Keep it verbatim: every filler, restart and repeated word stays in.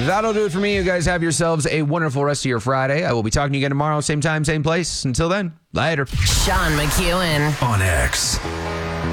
That'll do it for me. You guys have yourselves a wonderful rest of your Friday. I will be talking to you again tomorrow, same time, same place. Until then, later. Sean McEwen on X.